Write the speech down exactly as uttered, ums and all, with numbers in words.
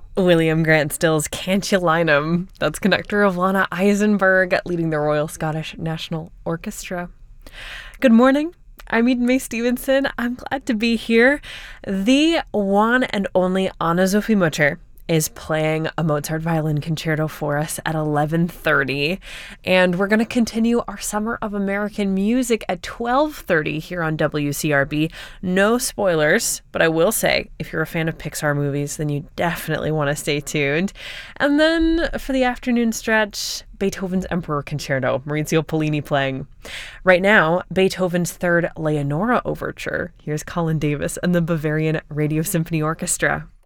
William Grant Still's Can't You Line 'Em? That's conductor Lana Eisenberg leading the Royal Scottish National Orchestra. Good morning. I'm Eden May Stevenson. I'm glad to be here. The one and only Anna-Sophie Mutter is playing a Mozart violin concerto for us at eleven thirty, and we're going to continue our Summer of American Music at twelve thirty here on W C R B. No spoilers, but I will say, if you're a fan of Pixar movies, then you definitely want to stay tuned. And then for the afternoon stretch, Beethoven's Emperor Concerto, Maurizio Pollini playing. Right now, Beethoven's Third Leonora Overture. Here's Colin Davis and the Bavarian Radio Symphony Orchestra.